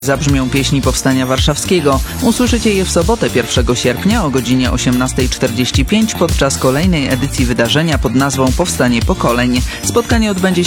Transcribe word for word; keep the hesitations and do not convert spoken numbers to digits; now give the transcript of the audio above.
Zabrzmią pieśni Powstania Warszawskiego. Usłyszycie je w sobotę pierwszego sierpnia o godzinie osiemnastej czterdzieści pięć podczas kolejnej edycji wydarzenia pod nazwą Powstanie Pokoleń. Spotkanie odbędzie się